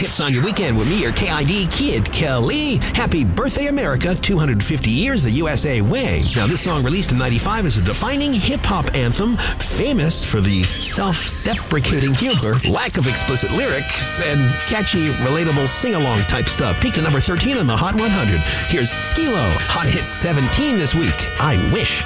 hits on your weekend with me, your KID Kid Kelly. Happy birthday, America. 250 years the USA way. Now, this song released in 95 is a defining hip-hop anthem, famous for the self-deprecating humor, lack of explicit lyrics, and catchy, relatable sing-along type stuff. Peaked at number 13 on the Hot 100. Here's Skee-Lo, Hot Hit 17 this week. I Wish.